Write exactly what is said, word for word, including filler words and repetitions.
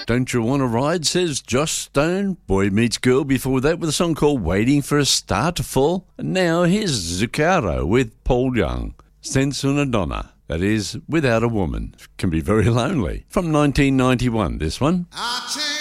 Don't You Want to Ride, says Josh Stone. Boy Meets Girl before that with a song called Waiting for a Star to Fall. And now here's Zucchero with Paul Young. Senza una Donna, that is, Without a Woman. Can be very lonely. From nineteen ninety-one, this one.